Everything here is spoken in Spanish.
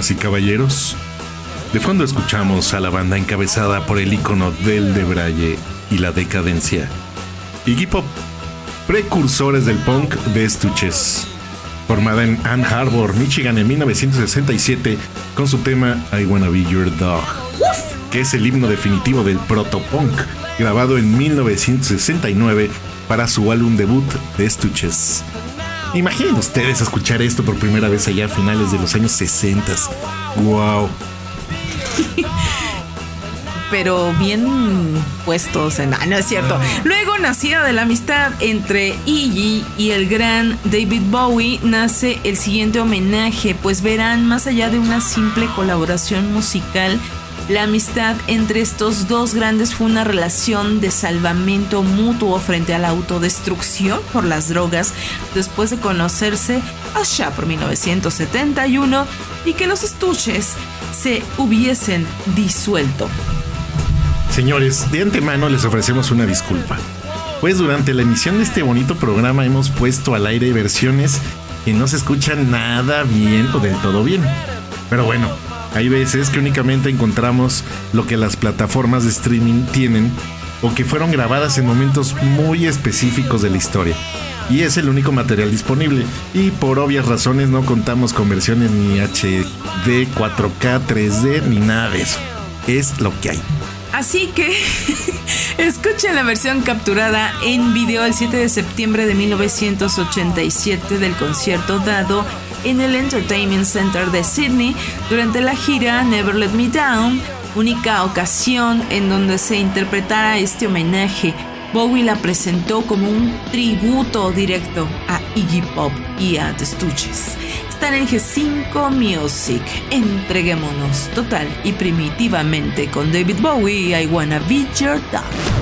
Damas y caballeros, de fondo escuchamos a la banda encabezada por el ícono del debraye y la decadencia, Iggy Pop, precursores del punk de Stooges. Formada en Ann Arbor, Michigan en 1967 con su tema I Wanna Be Your Dog, que es el himno definitivo del protopunk, grabado en 1969 para su álbum debut de Stooges. Imaginen ustedes escuchar esto por primera vez allá a finales de los años 60. ¡Wow! Pero bien puestos en... No es cierto. Luego, nacida de la amistad entre Iggy y el gran David Bowie, nace el siguiente homenaje, pues verán, más allá de una simple colaboración musical, la amistad entre estos dos grandes fue una relación de salvamento mutuo frente a la autodestrucción por las drogas después de conocerse allá por 1971 y que los Stooges se hubiesen disuelto. Señores, de antemano les ofrecemos una disculpa, pues durante la emisión de este bonito programa hemos puesto al aire versiones que no se escuchan nada bien o del todo bien. Pero bueno, hay veces que únicamente encontramos lo que las plataformas de streaming tienen o que fueron grabadas en momentos muy específicos de la historia. Y es el único material disponible. Y por obvias razones no contamos con versiones ni HD, 4K, 3D, ni nada de eso. Es lo que hay. Así que escuchen la versión capturada en video el 7 de septiembre de 1987 del concierto dado en el Entertainment Center de Sydney durante la gira Never Let Me Down, única ocasión en donde se interpretara este homenaje. Bowie la presentó como un tributo directo a Iggy Pop y a The Stooges. Están en G5 Music. Entreguémonos total y primitivamente con David Bowie, I Wanna Be Your Dog.